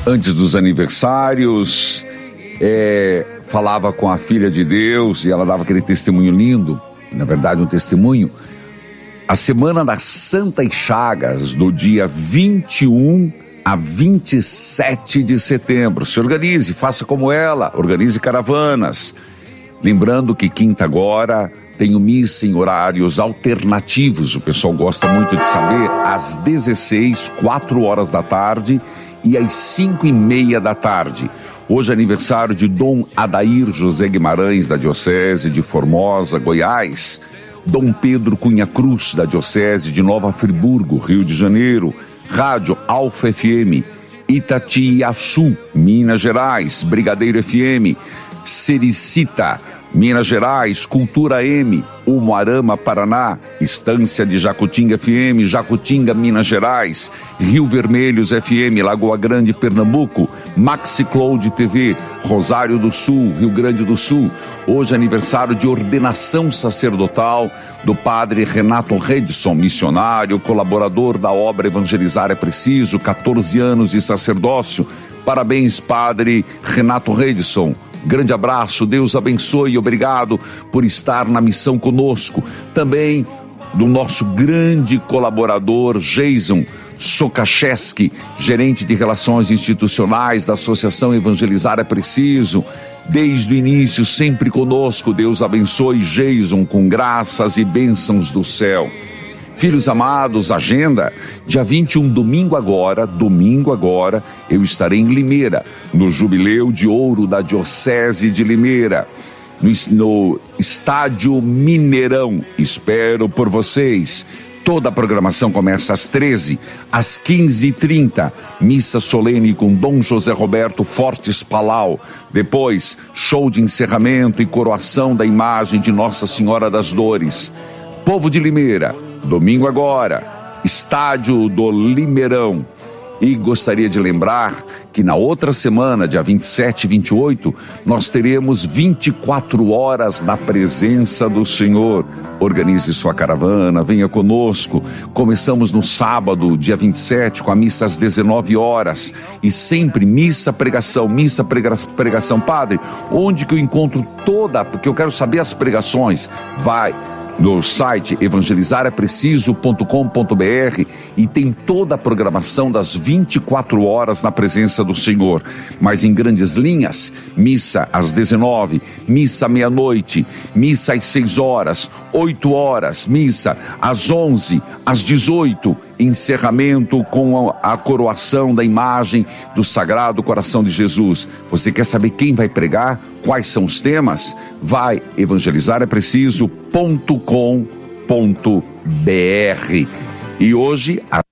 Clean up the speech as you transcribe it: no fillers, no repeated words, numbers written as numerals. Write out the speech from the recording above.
antes dos aniversários, falava com a filha de Deus e ela dava aquele testemunho lindo, na verdade um testemunho. A Semana das Santas Chagas, do dia 21 a 27 de setembro. Se organize, faça como ela, organize caravanas. Lembrando que quinta agora tem missa em horários alternativos, o pessoal gosta muito de saber, às 16, 4 horas da tarde e às 5:30 da tarde. Hoje é aniversário de Dom Adair José Guimarães, da Diocese de Formosa, Goiás. Dom Pedro Cunha Cruz, da Diocese de Nova Friburgo, Rio de Janeiro. Rádio Alfa FM, Itatiaçu, Minas Gerais. Brigadeiro FM, Sericita, Minas Gerais. Cultura M, Umuarama, Paraná. Estância de Jacutinga FM, Jacutinga, Minas Gerais. Rio Vermelhos FM, Lagoa Grande, Pernambuco. Maxi Cloud TV, Rosário do Sul, Rio Grande do Sul. Hoje é aniversário de ordenação sacerdotal do padre Renato Redson, missionário, colaborador da obra Evangelizar é Preciso, 14 anos de sacerdócio. Parabéns, padre Renato Redson. Grande abraço, Deus abençoe e obrigado por estar na missão conosco. Também do nosso grande colaborador, Jason Sokacheski, gerente de relações institucionais da Associação Evangelizar é Preciso. Desde o início, sempre conosco. Deus abençoe Jason com graças e bênçãos do céu. Filhos amados, agenda, dia 21, domingo agora, eu estarei em Limeira, no Jubileu de Ouro da Diocese de Limeira, no Estádio Mineirão. Espero por vocês. Toda a programação começa às 13, às 15h30, missa solene com Dom José Roberto Fortes Palau. Depois, show de encerramento e coroação da imagem de Nossa Senhora das Dores. Povo de Limeira, domingo agora, Estádio do Limeirão. E gostaria de lembrar que na outra semana, dia 27 e 28, nós teremos 24 horas na presença do Senhor. Organize sua caravana, venha conosco. Começamos no sábado, dia 27, com a missa às 19 horas. E sempre missa, pregação. Padre, onde que eu encontro toda? Porque eu quero saber as pregações. Vai no site evangelizarepreciso.com.br e tem toda a programação das 24 horas na presença do Senhor. Mas em grandes linhas, missa às 19, missa à meia-noite, missa às 6 horas, 8 horas, missa às 11, às 18, encerramento com a coroação da imagem do Sagrado Coração de Jesus. Você quer saber quem vai pregar? Quais são os temas? Vai evangelizarepreciso.com.br. E hoje,